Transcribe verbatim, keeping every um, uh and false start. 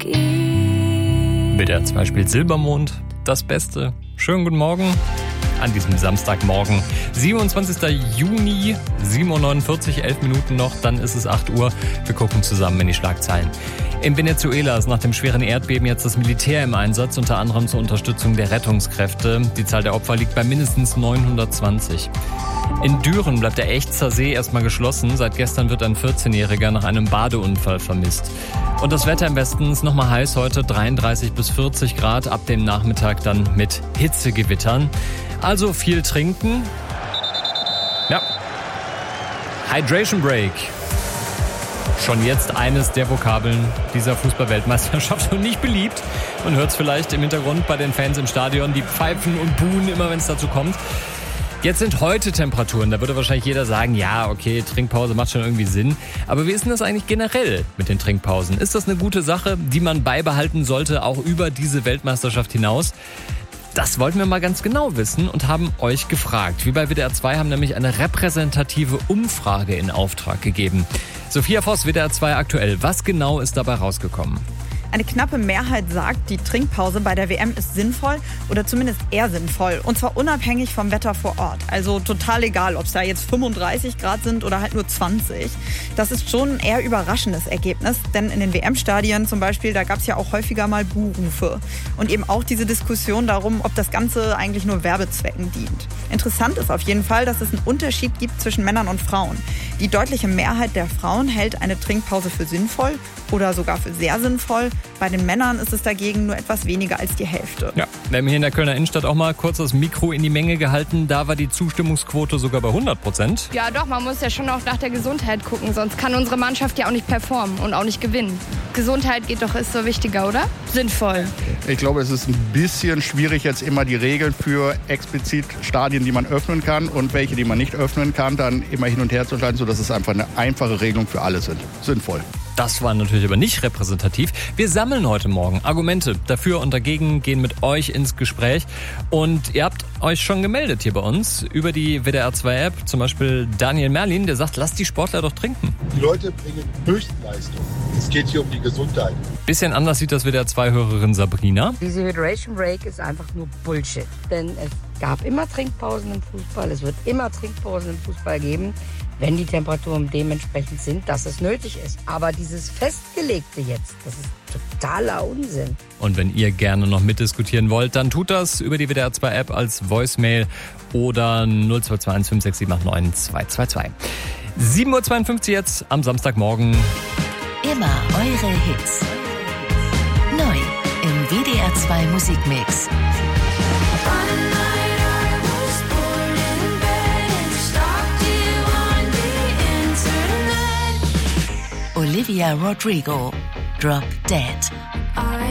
ihm. W D R zwei spielt Silbermond, das Beste. Schönen guten Morgen an diesem Samstagmorgen. siebenundzwanzigster Juni, sieben Uhr neunundvierzig, elf Minuten noch, dann ist es acht Uhr. Wir gucken zusammen in die Schlagzeilen. In Venezuela ist nach dem schweren Erdbeben jetzt das Militär im Einsatz, unter anderem zur Unterstützung der Rettungskräfte. Die Zahl der Opfer liegt bei mindestens neunhundertzwanzig. In Düren bleibt der Ächzer See erstmal geschlossen. Seit gestern wird ein vierzehnjähriger nach einem Badeunfall vermisst. Und das Wetter im Westen ist nochmal heiß heute, dreiunddreißig bis vierzig Grad, ab dem Nachmittag dann mit Hitzegewittern. Also viel trinken. Ja. Hydration Break. Schon jetzt eines der Vokabeln dieser Fußball-Weltmeisterschaft und nicht beliebt. Man hört es vielleicht im Hintergrund bei den Fans im Stadion, die pfeifen und buhen immer, wenn es dazu kommt. Jetzt sind heute Temperaturen, da würde wahrscheinlich jeder sagen, ja, okay, Trinkpause macht schon irgendwie Sinn. Aber wie ist denn das eigentlich generell mit den Trinkpausen? Ist das eine gute Sache, die man beibehalten sollte, auch über diese Weltmeisterschaft hinaus? Das wollten wir mal ganz genau wissen und haben euch gefragt. Wir bei W D R zwei haben nämlich eine repräsentative Umfrage in Auftrag gegeben. Sophia Voss, W D R zwei aktuell. Was genau ist dabei rausgekommen? Eine knappe Mehrheit sagt, die Trinkpause bei der W M ist sinnvoll oder zumindest eher sinnvoll. Und zwar unabhängig vom Wetter vor Ort. Also total egal, ob es da jetzt fünfunddreißig Grad sind oder halt nur zwanzig. Das ist schon ein eher überraschendes Ergebnis. Denn in den W M-Stadien zum Beispiel, da gab es ja auch häufiger mal Buhrufe. Und eben auch diese Diskussion darum, ob das Ganze eigentlich nur Werbezwecken dient. Interessant ist auf jeden Fall, dass es einen Unterschied gibt zwischen Männern und Frauen. Die deutliche Mehrheit der Frauen hält eine Trinkpause für sinnvoll oder sogar für sehr sinnvoll. Bei den Männern ist es dagegen nur etwas weniger als die Hälfte. Ja, wir haben hier in der Kölner Innenstadt auch mal kurz das Mikro in die Menge gehalten. Da war die Zustimmungsquote sogar bei hundert Prozent. Ja doch, man muss ja schon auch nach der Gesundheit gucken, sonst kann unsere Mannschaft ja auch nicht performen und auch nicht gewinnen. Gesundheit geht doch, ist so wichtiger, oder? Sinnvoll. Ich glaube, es ist ein bisschen schwierig, jetzt immer die Regeln für explizit Stadien, die man öffnen kann und welche, die man nicht öffnen kann, dann immer hin und her zu entscheiden, sodass es einfach eine einfache Regelung für alle sind. Sinnvoll. Das war natürlich aber nicht repräsentativ. Wir sammeln heute Morgen Argumente dafür und dagegen, gehen mit euch ins Gespräch. Und ihr habt euch schon gemeldet hier bei uns über die W D R zwei App. Zum Beispiel Daniel Merlin, der sagt, lasst die Sportler doch trinken. Die Leute bringen Höchstleistung. Es geht hier um die Gesundheit. Bisschen anders sieht das W D R zwei Hörerin Sabrina. Diese Hydration Break ist einfach nur Bullshit. Denn es gab immer Trinkpausen im Fußball. Es wird immer Trinkpausen im Fußball geben, wenn die Temperaturen dementsprechend sind, dass es nötig ist. Aber dieses Festgelegte jetzt, das ist totaler Unsinn. Und wenn ihr gerne noch mitdiskutieren wollt, dann tut das über die W D R zwei App als Voicemail oder null zwei zwei eins fünf sechs sieben acht neun zwei zwei zwei. sieben Uhr zweiundfünfzig jetzt am Samstagmorgen. Immer eure Hits. Neu im W D R zwei Musikmix. Olivia Rodrigo, Drop Dead.